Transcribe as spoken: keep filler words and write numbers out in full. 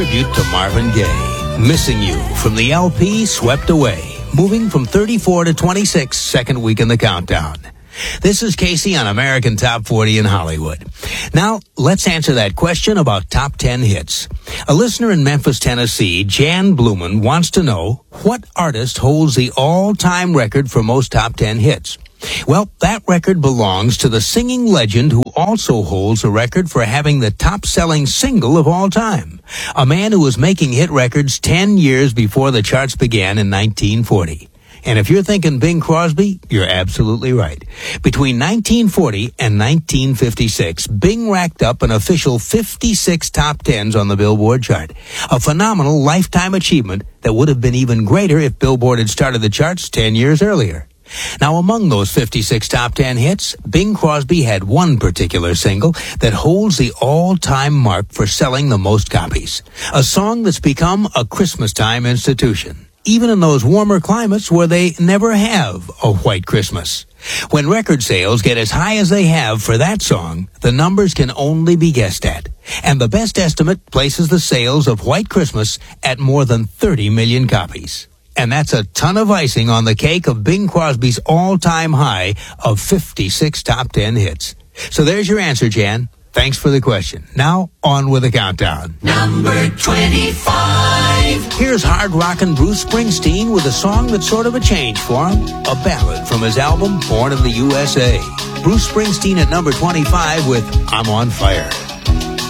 Tribute to Marvin Gaye, Missing You, from the L P Swept Away, moving from thirty-four to twenty-six, second week in the countdown. This is Casey on American Top forty in Hollywood. Now, let's answer that question about top ten hits. A listener in Memphis, Tennessee, Jan Blumen, wants to know what artist holds the all-time record for most top ten hits. Well, that record belongs to the singing legend who also holds a record for having the top-selling single of all time. A man who was making hit records ten years before the charts began in nineteen forty. And if you're thinking Bing Crosby, you're absolutely right. Between nineteen forty and nineteen fifty-six, Bing racked up an official fifty-six top tens on the Billboard chart. A phenomenal lifetime achievement that would have been even greater if Billboard had started the charts ten years earlier. Now, among those fifty-six top ten hits, Bing Crosby had one particular single that holds the all-time mark for selling the most copies. A song that's become a Christmas-time institution, even in those warmer climates where they never have a white Christmas. When record sales get as high as they have for that song, the numbers can only be guessed at. And the best estimate places the sales of White Christmas at more than thirty million copies. And that's a ton of icing on the cake of Bing Crosby's all-time high of fifty-six top ten hits. So there's your answer, Jan. Thanks for the question. Now, on with the countdown. Number twenty-five. Here's hard rockin' Bruce Springsteen with a song that's sort of a change for him. A ballad from his album, Born in the U S A. Bruce Springsteen at number twenty-five with I'm on Fire.